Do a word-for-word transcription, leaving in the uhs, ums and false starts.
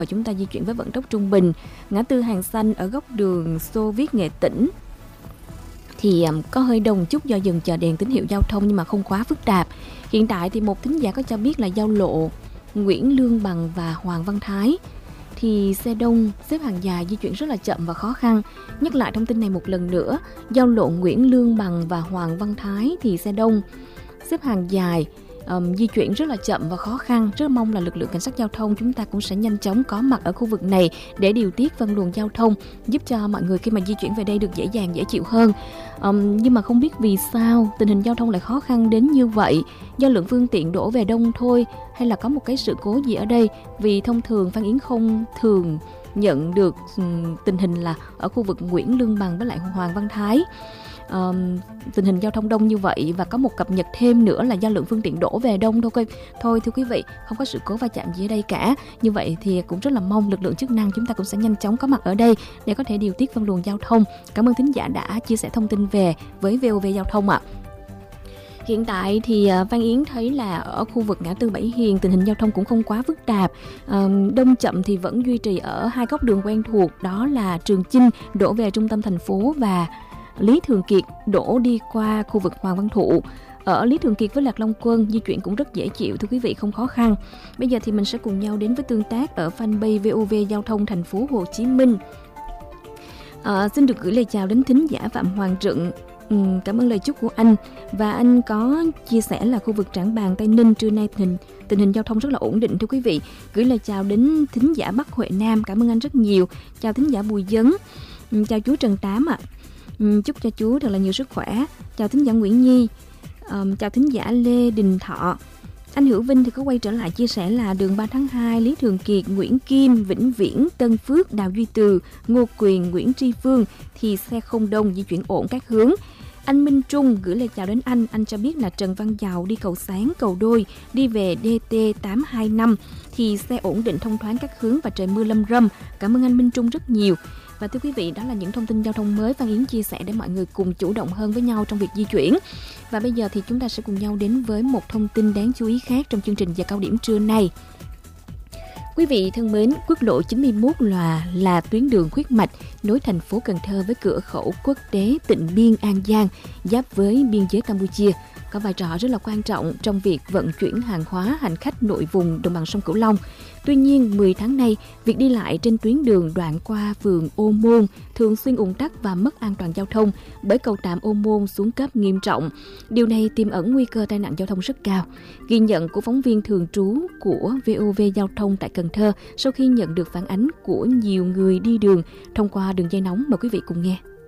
và chúng ta di chuyển với vận tốc trung bình. Ngã tư Hàng Xanh ở góc đường Xô Viết Nghệ Tĩnh thì um, có hơi đông chút do dừng chờ đèn tín hiệu giao thông nhưng mà không quá phức tạp. Hiện tại thì một thính giả có cho biết là giao lộ Nguyễn Lương Bằng và Hoàng Văn Thái thì xe đông xếp hàng dài, di chuyển rất là chậm và khó khăn. Nhắc lại thông tin này một lần nữa, giao lộ Nguyễn Lương Bằng và Hoàng Văn Thái thì xe đông xếp hàng dài, Um, di chuyển rất là chậm và khó khăn. Rất mong là lực lượng cảnh sát giao thông chúng ta cũng sẽ nhanh chóng có mặt ở khu vực này để điều tiết phân luồng giao thông, giúp cho mọi người khi mà di chuyển về đây được dễ dàng, dễ chịu hơn. Um, nhưng mà không biết vì sao tình hình giao thông lại khó khăn đến như vậy, do lượng phương tiện đổ về đông thôi hay là có một cái sự cố gì ở đây? Vì thông thường Phan Yến không thường nhận được um, tình hình là ở khu vực Nguyễn Lương Bằng với lại Hoàng Văn Thái Uh, tình hình giao thông đông như vậy, và có một cập nhật thêm nữa là do lượng phương tiện đổ về đông thôi. Thôi thưa quý vị, không có sự cố va chạm gì ở đây cả. Như vậy thì cũng rất là mong lực lượng chức năng chúng ta cũng sẽ nhanh chóng có mặt ở đây để có thể điều tiết phân luồng giao thông. Cảm ơn thính giả đã chia sẻ thông tin về với vê o vê Giao thông ạ. Hiện tại thì Phan Yến thấy là ở khu vực ngã tư Bảy Hiền tình hình giao thông cũng không quá phức tạp. À, đông chậm thì vẫn duy trì ở hai góc đường quen thuộc, đó là Trường Chinh đổ về trung tâm thành phố và Lý Thường Kiệt đổ đi qua khu vực Hoàng Văn Thụ. Ở Lý Thường Kiệt với Lạc Long Quân di chuyển cũng rất dễ chịu thưa quý vị, không khó khăn. Bây giờ thì mình sẽ cùng nhau đến với tương tác ở fanpage vê o vê Giao thông thành phố Hồ Chí Minh. À, xin được gửi lời chào đến thính giả Phạm Hoàng Trựng. Ừ, cảm ơn lời chúc của anh. Và anh có chia sẻ là khu vực Trảng Bàng, Tây Ninh trưa nay tình, tình hình giao thông rất là ổn định thưa quý vị. Gửi lời chào đến thính giả Bắc Huệ Nam, cảm ơn anh rất nhiều. Chào thính giả Bùi Dấn. Ừ, chào chú Trần Tám ạ. À. Chúc cho chú thật là nhiều sức khỏe. Chào thính giả Nguyễn Nhi. um, Chào thính giả Lê Đình Thọ. Anh Hữu Vinh thì có quay trở lại chia sẻ là đường ba tháng hai, Lý Thường Kiệt, Nguyễn Kim, Vĩnh Viễn, Tân Phước, Đào Duy Từ, Ngô Quyền, Nguyễn Tri Phương thì xe không đông, di chuyển ổn các hướng. Anh Minh Trung gửi lời chào đến anh. Anh cho biết là Trần Văn Dầu đi Cầu Sáng, Cầu Đôi, đi về đê tê tám hai năm thì xe ổn định thông thoáng các hướng và trời mưa lâm râm. Cảm ơn anh Minh Trung rất nhiều. Và thưa quý vị, đó là những thông tin giao thông mới Phan Yến chia sẻ để mọi người cùng chủ động hơn với nhau trong việc di chuyển. Và bây giờ thì chúng ta sẽ cùng nhau đến với một thông tin đáng chú ý khác trong chương trình giờ cao điểm trưa nay. Quý vị thân mến, quốc lộ chín mươi mốt là, là tuyến đường huyết mạch nối thành phố Cần Thơ với cửa khẩu quốc tế Tịnh Biên, An Giang, giáp với biên giới Campuchia, có vai trò rất là quan trọng trong việc vận chuyển hàng hóa hành khách nội vùng đồng bằng sông Cửu Long. Tuy nhiên, mười tháng nay, việc đi lại trên tuyến đường đoạn qua phường Ô Môn thường xuyên ùn tắc và mất an toàn giao thông bởi cầu tạm Ô Môn xuống cấp nghiêm trọng. Điều này tiềm ẩn nguy cơ tai nạn giao thông rất cao. Ghi nhận của phóng viên thường trú của vê o vê Giao thông tại Cần Thơ sau khi nhận được phản ánh của nhiều người đi đường thông qua đường dây nóng, mời quý vị cùng nghe.